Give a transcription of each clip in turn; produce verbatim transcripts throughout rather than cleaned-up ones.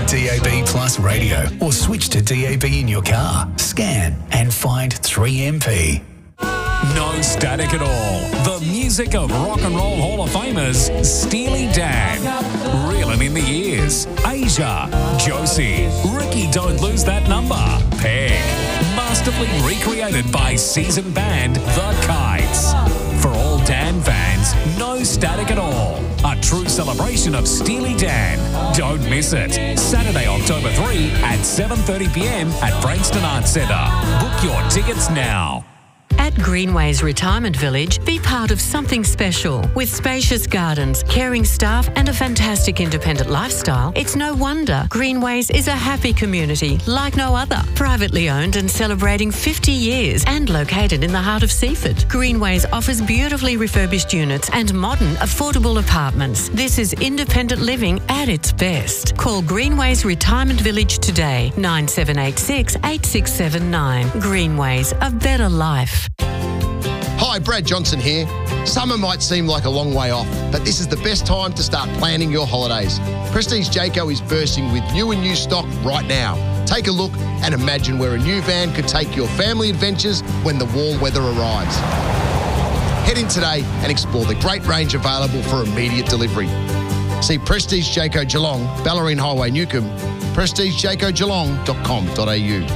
D A B Plus radio or switch to D A B in your car. Scan and find three M P. No static at all. The music of Rock and Roll Hall of Famers, Steely Dan. Reeling in the Years, Asia, Josie, Ricky Don't Lose That Number, Peg. Masterfully recreated by seasoned band The Kites. For all Dan fans, no static at all. A true celebration of Steely Dan. Don't miss it. Saturday, October third at seven thirty p m at Frankston Arts Centre. Book your tickets now. At Greenways Retirement Village, be part of something special. With spacious gardens, caring staff and a fantastic independent lifestyle, it's no wonder Greenways is a happy community like no other. Privately owned and celebrating fifty years and located in the heart of Seaford. Greenways offers beautifully refurbished units and modern, affordable apartments. This is independent living at its best. Call Greenways Retirement Village today, nine seven eight six, eight six seven nine. Greenways, a better life. Hi, Brad Johnson here. Summer might seem like a long way off, but this is the best time to start planning your holidays. Prestige Jayco is bursting with new and used stock right now. Take a look and imagine where a new van could take your family adventures when the warm weather arrives. Head in today and explore the great range available for immediate delivery. See Prestige Jayco Geelong, Ballerine Highway, Newcomb, prestige jayco geelong dot com dot a u.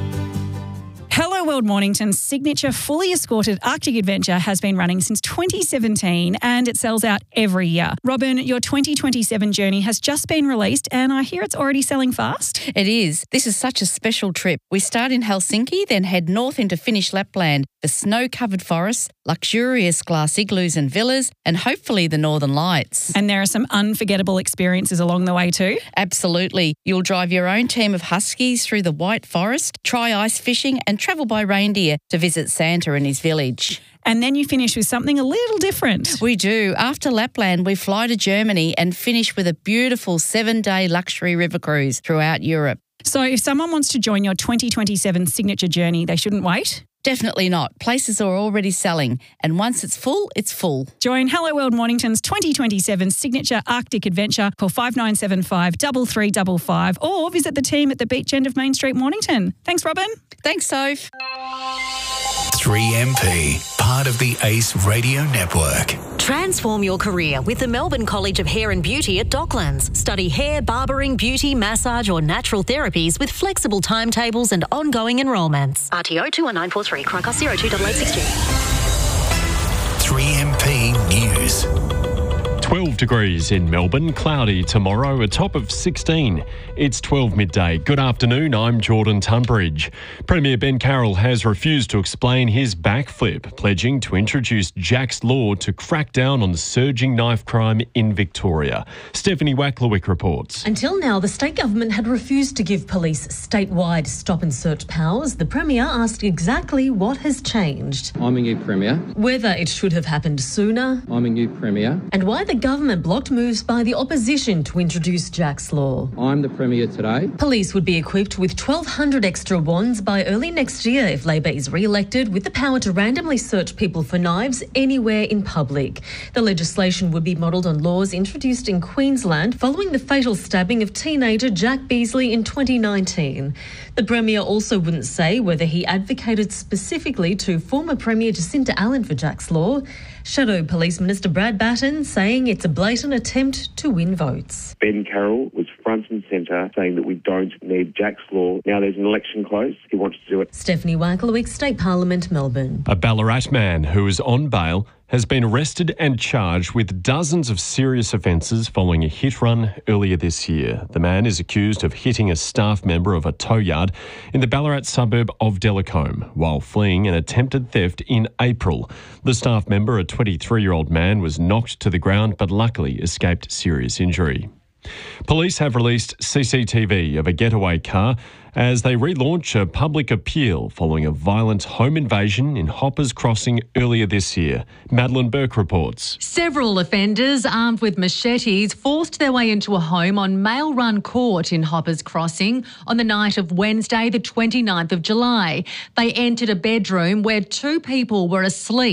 Hello World Mornington's signature fully escorted Arctic adventure has been running since twenty seventeen and it sells out every year. Robin, your twenty twenty-seven journey has just been released and I hear it's already selling fast. It is. This is such a special trip. We start in Helsinki, then head north into Finnish Lapland, the snow-covered forests, luxurious glass igloos and villas, and hopefully the Northern Lights. And there are some unforgettable experiences along the way too? Absolutely. You'll drive your own team of huskies through the White Forest, try ice fishing and travel by reindeer to visit Santa and his village. And then you finish with something a little different. We do. After Lapland, we fly to Germany and finish with a beautiful seven-day luxury river cruise throughout Europe. So if someone wants to join your twenty twenty-seven signature journey, they shouldn't wait? Definitely not. Places are already selling, and once it's full, it's full. Join Hello World Mornington's twenty twenty-seven signature Arctic adventure. Call five nine seven five, three three five five or visit the team at the beach end of Main Street, Mornington. Thanks, Robin. Thanks, Soph. three M P, part of the ACE Radio Network. Transform your career with the Melbourne College of Hair and Beauty at Docklands. Study hair, barbering, beauty, massage or natural therapies with flexible timetables and ongoing enrolments. R T O two one nine four three, Crancos zero two eight eight six two. three M P News. twelve degrees in Melbourne, cloudy tomorrow, a top of sixteen. It's twelve midday. Good afternoon, I'm Jordan Tunbridge. Premier Ben Carroll has refused to explain his backflip, pledging to introduce Jack's Law to crack down on the surging knife crime in Victoria. Stephanie Wacklewick reports. Until now, the state government had refused to give police statewide stop and search powers. The Premier asked exactly what has changed. I'm a new Premier. Whether it should have happened sooner. I'm a new Premier. And why the government blocked moves by the opposition to introduce Jack's Law. I'm the Premier today. Police would be equipped with twelve hundred extra wands by early next year if Labor is re-elected, with the power to randomly search people for knives anywhere in public. The legislation would be modelled on laws introduced in Queensland following the fatal stabbing of teenager Jack Beasley in twenty nineteen. The Premier also wouldn't say whether he advocated specifically to former Premier Jacinta Allen for Jack's Law. Shadow Police Minister Brad Batten saying it's a blatant attempt to win votes. Ben Carroll was front and centre saying that we don't need Jack's Law. Now there's an election close. He wants to do it. Stephanie Wacklewick, State Parliament, Melbourne. A Ballarat man who is on bail has been arrested and charged with dozens of serious offences following a hit run earlier this year. The man is accused of hitting a staff member of a tow yard in the Ballarat suburb of Delacombe while fleeing an attempted theft in April. The staff member, a twenty-three-year-old man, was knocked to the ground but luckily escaped serious injury. Police have released C C T V of a getaway car as they relaunch a public appeal following a violent home invasion in Hoppers Crossing earlier this year. Madeline Burke reports. Several offenders armed with machetes forced their way into a home on Mail Run Court in Hoppers Crossing on the night of Wednesday, the twenty-ninth of July. They entered a bedroom where two people were asleep.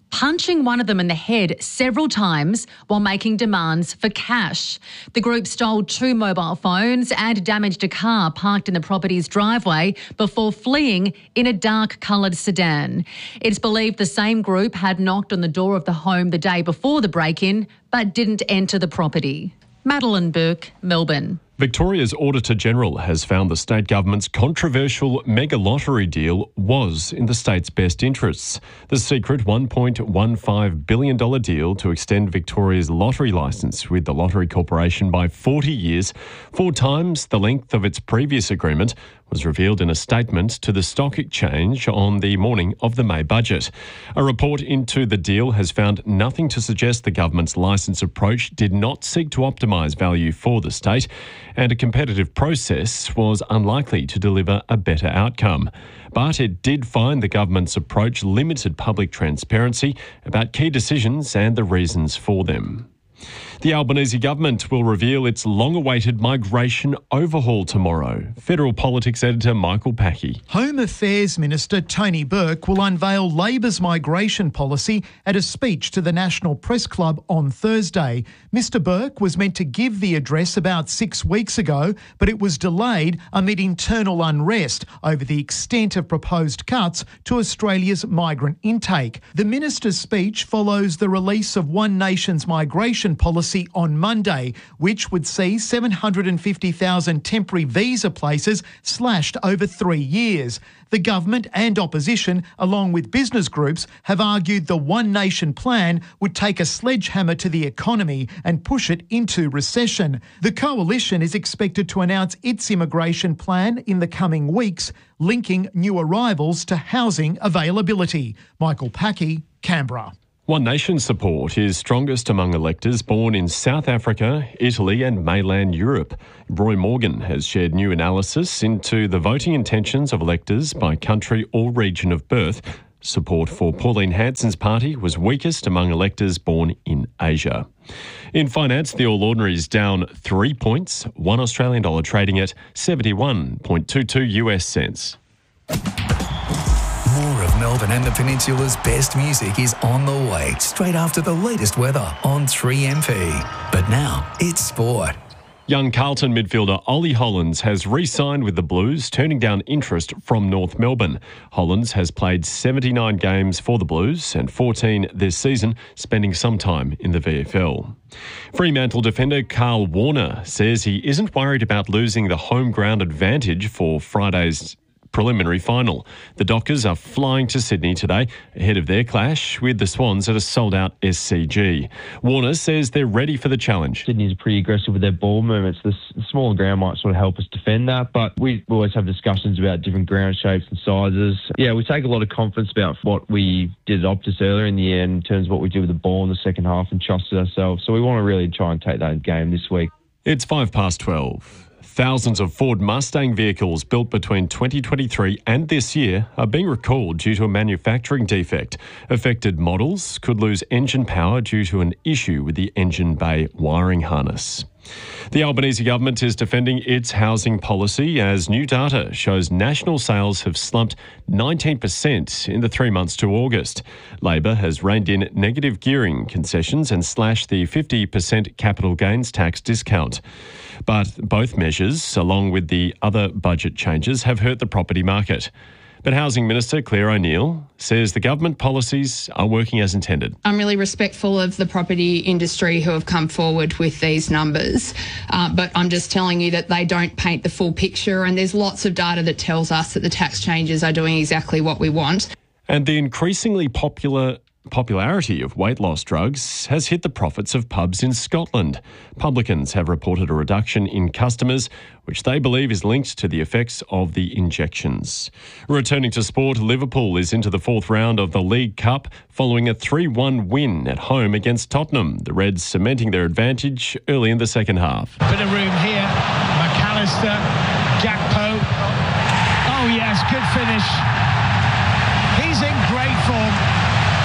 punching one of them in the head several times while making demands for cash. The group stole two mobile phones and damaged a car parked in the property's driveway before fleeing in a dark-coloured sedan. It's believed the same group had knocked on the door of the home the day before the break-in but didn't enter the property. Madeline Burke, Melbourne. Victoria's Auditor-General has found the state government's controversial mega lottery deal was in the state's best interests. The secret one point one five billion dollars deal to extend Victoria's lottery licence with the Lottery Corporation by forty years, four times the length of its previous agreement, was revealed in a statement to the Stock Exchange on the morning of the May budget. A report into the deal has found nothing to suggest the government's licence approach did not seek to optimise value for the state, and a competitive process was unlikely to deliver a better outcome. But it did find the government's approach limited public transparency about key decisions and the reasons for them. The Albanese government will reveal its long-awaited migration overhaul tomorrow. Federal Politics editor Michael Packey. Home Affairs Minister Tony Burke will unveil Labor's migration policy at a speech to the National Press Club on Thursday. Mr Burke was meant to give the address about six weeks ago, but it was delayed amid internal unrest over the extent of proposed cuts to Australia's migrant intake. The minister's speech follows the release of One Nation's migration policy on Monday, which would see seven hundred fifty thousand temporary visa places slashed over three years. The government and opposition, along with business groups, have argued the One Nation plan would take a sledgehammer to the economy and push it into recession. The coalition is expected to announce its immigration plan in the coming weeks, linking new arrivals to housing availability. Michael Packey, Canberra. One Nation support is strongest among electors born in South Africa, Italy and mainland Europe. Roy Morgan has shared new analysis into the voting intentions of electors by country or region of birth. Support for Pauline Hanson's party was weakest among electors born in Asia. In finance, the All Ordinaries down three points, one Australian dollar trading at seventy-one point two two US cents. More of Melbourne and the Peninsula's best music is on the way, straight after the latest weather on three M P. But now, it's sport. Young Carlton midfielder Ollie Hollands has re-signed with the Blues, turning down interest from North Melbourne. Hollands has played seventy-nine games for the Blues and fourteen this season, spending some time in the V F L. Fremantle defender Carl Warner says he isn't worried about losing the home ground advantage for Friday's preliminary final. The Dockers are flying to Sydney today ahead of their clash with the Swans at a sold-out S C G. Warner says they're ready for the challenge. Sydney's pretty aggressive with their ball movements. The smaller ground might sort of help us defend that, but we always have discussions about different ground shapes and sizes. Yeah, we take a lot of confidence about what we did at Optus earlier in the year in terms of what we did with the ball in the second half and trusted ourselves. So we want to really try and take that game this week. It's five past twelve. Thousands of Ford Mustang vehicles built between twenty twenty-three and this year are being recalled due to a manufacturing defect. Affected models could lose engine power due to an issue with the engine bay wiring harness. The Albanese government is defending its housing policy as new data shows national sales have slumped nineteen percent in the three months to August. Labor has reined in negative gearing concessions and slashed the fifty percent capital gains tax discount. But both measures, along with the other budget changes, have hurt the property market. But Housing Minister Claire O'Neill says the government policies are working as intended. I'm really respectful of the property industry who have come forward with these numbers, uh, but I'm just telling you that they don't paint the full picture, and there's lots of data that tells us that the tax changes are doing exactly what we want. And the increasingly popular popularity of weight loss drugs has hit the profits of pubs in Scotland. Publicans have reported a reduction in customers, which they believe is linked to the effects of the injections. Returning to sport, Liverpool is into the fourth round of the League Cup following a three one win at home against Tottenham. The Reds cementing their advantage early in the second half. Bit of room here. McAllister, Gakpo. Oh yes, good finish. He's in great form.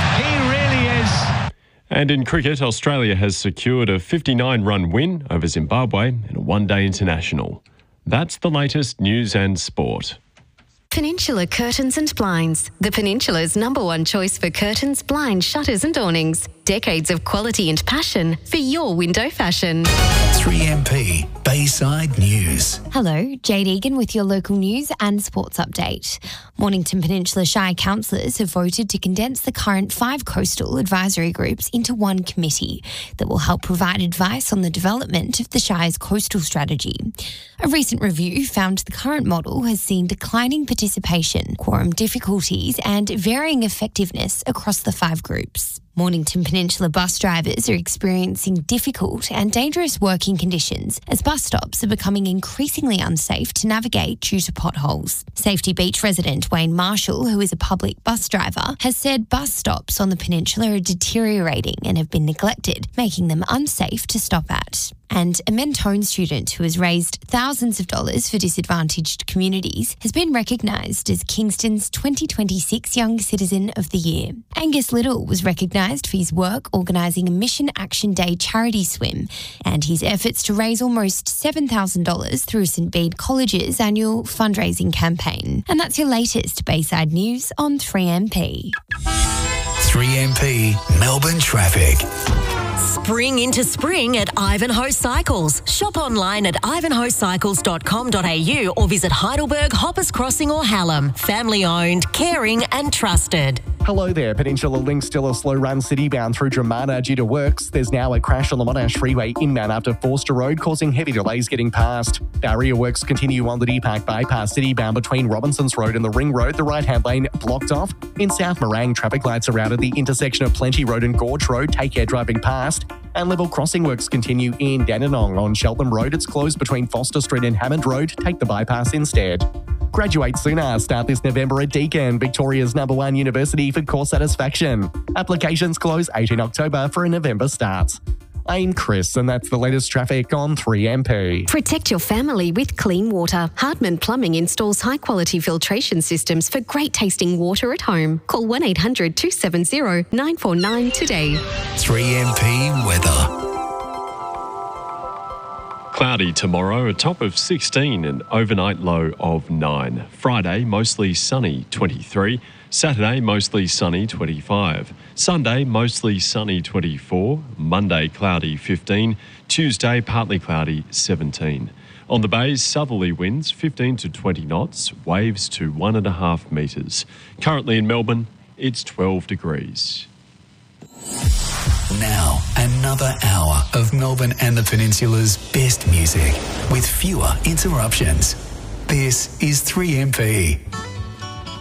And in cricket, Australia has secured a fifty-nine run win over Zimbabwe in a one-day international. That's the latest news and sport. Peninsula Curtains and Blinds, the Peninsula's number one choice for curtains, blinds, shutters and awnings. Decades of quality and passion for your window fashion. three M P Bayside News. Hello, Jade Egan with your local news and sports update. Mornington Peninsula Shire councillors have voted to condense the current five coastal advisory groups into one committee that will help provide advice on the development of the Shire's coastal strategy. A recent review found the current model has seen declining participation, quorum difficulties and varying effectiveness across the five groups. Mornington Peninsula bus drivers are experiencing difficult and dangerous working conditions as bus stops are becoming increasingly unsafe to navigate due to potholes. Safety Beach resident Wayne Marshall, who is a public bus driver, has said bus stops on the peninsula are deteriorating and have been neglected, making them unsafe to stop at. And a Mentone student who has raised thousands of dollars for disadvantaged communities has been recognised as Kingston's twenty twenty-six Young Citizen of the Year. Angus Little was recognised for his work organising a Mission Action Day charity swim and his efforts to raise almost seven thousand dollars through St Bede College's annual fundraising campaign. And that's your latest Bayside News on three M P. three M P Melbourne Traffic. Spring into spring at Ivanhoe Cycles. Shop online at ivanhoe cycles dot com dot a u or visit Heidelberg, Hoppers Crossing or Hallam. Family owned, caring and trusted. Hello there. Peninsula Link still a slow run citybound through Dramana due to works. There's now a crash on the Monash Freeway inbound after Forster Road, causing heavy delays getting past. Barrier works continue on the Deepak bypass citybound between Robinsons Road and the Ring Road. The right-hand lane blocked off. In South Morang, traffic lights are out at the intersection of Plenty Road and Gorge Road. Take care driving past. And level crossing works continue in Dandenong. On Cheltenham Road, it's closed between Foster Street and Hammond Road. Take the bypass instead. Graduate sooner. Start this November at Deakin, Victoria's number one university for course satisfaction. Applications close eighteenth October for a November start. I'm Chris, and that's the latest traffic on three M P. Protect your family with clean water. Hardman Plumbing installs high-quality filtration systems for great-tasting water at home. Call one eight hundred two seven zero nine four nine today. three M P Weather. Cloudy tomorrow, a top of sixteen and overnight low of nine. Friday, mostly sunny, twenty-three. Saturday, mostly sunny, twenty-five. Sunday, mostly sunny, twenty-four. Monday, cloudy, fifteen. Tuesday, partly cloudy, seventeen. On the bays, southerly winds, fifteen to twenty knots, waves to one and a half metres. Currently in Melbourne, it's twelve degrees. Now, another hour of Melbourne and the Peninsula's best music with fewer interruptions. This is three M P.